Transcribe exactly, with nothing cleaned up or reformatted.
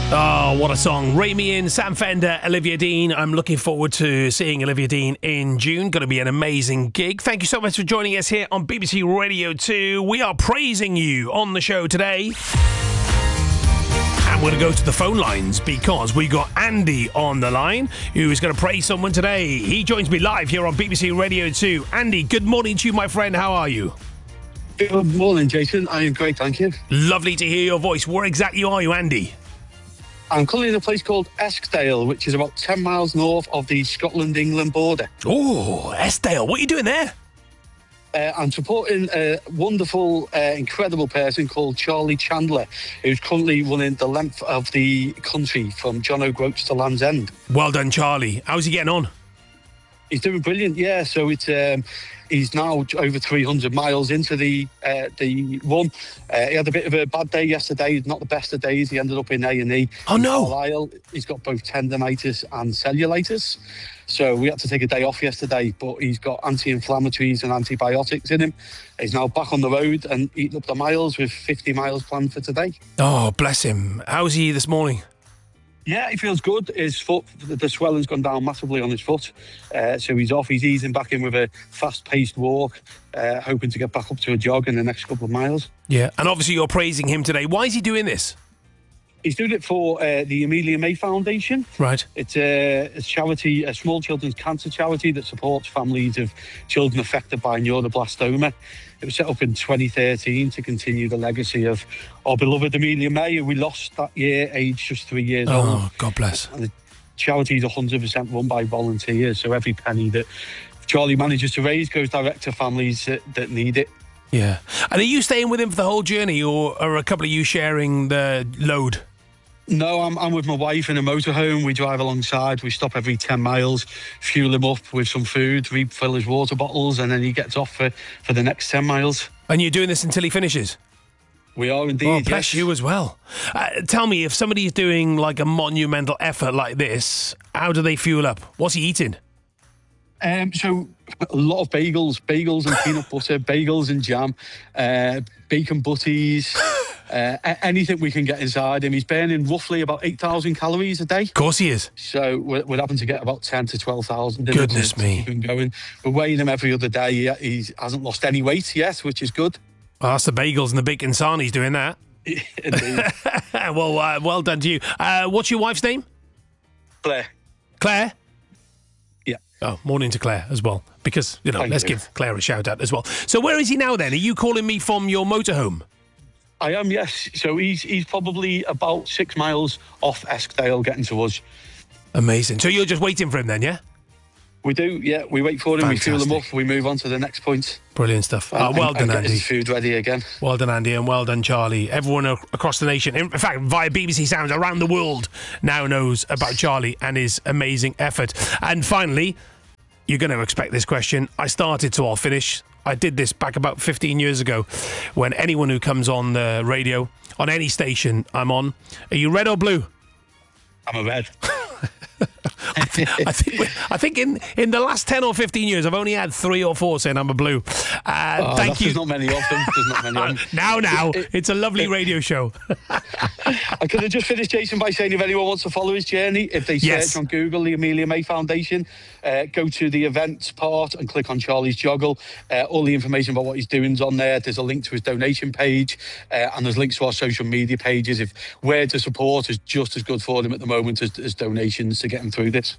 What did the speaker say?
Oh, what a song. Ray Meehan, Sam Fender, Olivia Dean. I'm looking forward to seeing Olivia Dean in June. Going to be an amazing gig. Thank you so much for joining us here on B B C Radio two. We are praising you on the show today. And we're going to go to the phone lines because we got Andy on the line who is going to praise someone today. He joins me live here on B B C Radio two. Andy, good morning to you, my friend. How are you? Good morning, Jason. I am great, thank you. Lovely to hear your voice. Where exactly are you, Andy? I'm currently in a place called Eskdale, which is about ten miles north of the Scotland-England border. Oh, Eskdale. What are you doing there? Uh, I'm supporting a wonderful, uh, incredible person called Charlie Chandler, who's currently running the length of the country from John O'Groats to Land's End. Well done, Charlie. How's he getting on? He's doing brilliant, yeah. So it's um, he's now over three hundred miles into the uh, the run. Uh, he had a bit of a bad day yesterday, not the best of days. He ended up in A and E. Oh, no. Carlisle. He's got both tendinitis and cellulitis. So we had to take a day off yesterday, but he's got anti-inflammatories and antibiotics in him. He's now back on the road and eating up the miles with fifty miles planned for today. Oh, bless him. How's he this morning? Yeah, he feels good. His foot, the swelling's gone down massively on his foot. Uh, so he's off. He's easing back in with a fast-paced walk, uh, hoping to get back up to a jog in the next couple of miles. Yeah, and obviously you're praising him today. Why is he doing this? He's doing it for uh, the Amelia May Foundation. Right. It's a, a charity, a small children's cancer charity that supports families of children affected by neuroblastoma. It was set up in twenty thirteen to continue the legacy of our beloved Amelia May, who we lost that year, aged just three years oh, old. Oh, God bless. And the charity is one hundred percent run by volunteers, so every penny that Charlie manages to raise goes direct to families that, that need it. Yeah. And are you staying with him for the whole journey, or are a couple of you sharing the load? No, I'm, I'm with my wife in a motorhome. We drive alongside. We stop every ten miles, fuel him up with some food, refill his water bottles, and then he gets off for, for the next ten miles. And you're doing this until he finishes? We are indeed, Oh, bless yes. you as well. Uh, tell me, if somebody's doing like a monumental effort like this, how do they fuel up? What's he eating? Um, so a lot of bagels, bagels and peanut butter, bagels and jam, uh, bacon butties, uh, anything we can get inside him. He's burning roughly about eight thousand calories a day. Of course he is. So we're, we're having to get about ten to twelve thousand. Goodness to me. keep him going. We're weighing him every other day. He, he hasn't lost any weight yet, which is good. Well, that's the bagels and the bacon sarnies doing that. Indeed. well, uh, well done to you. Uh, what's your wife's name? Claire. Claire? Yeah. Oh, morning to Claire as well, because, you know, Thank let's you. give Claire a shout out as well. So where is he now then? Are you calling me from your motorhome? I am, yes. So he's he's probably about six miles off Eskdale getting to us. Amazing. So you're just waiting for him then, yeah? We do, yeah. We wait for him, Fantastic. we fuel him up, we move on to the next point. Brilliant stuff. And, Uh, well and, done, and get Andy. his food ready again. Well done, Andy, and well done, Charlie. Everyone a- across the nation, in fact, via B B C Sounds around the world, now knows about Charlie and his amazing effort. And finally, you're going to expect this question. I started, so I'll finish. I did this back about fifteen years ago when anyone who comes on the radio, on any station I'm on, are you red or blue? I'm a red. I, th- I think we- I think in, in the last ten or fifteen years, I've only had three or four saying I'm a blue. Uh, Oh, thank that's- you. There's not many of them. There's not many of them. now, now, it's a lovely radio show. I could have just finished, Jason, by saying if anyone wants to follow his journey, if they search Yes. on Google the Amelia May Foundation, uh, go to the events part and click on Charlie's Joggle. Uh, all the information about what he's doing is on there. There's a link to his donation page, uh, and there's links to our social media pages. If where to support is just as good for him at the moment as, as donations to get him through this.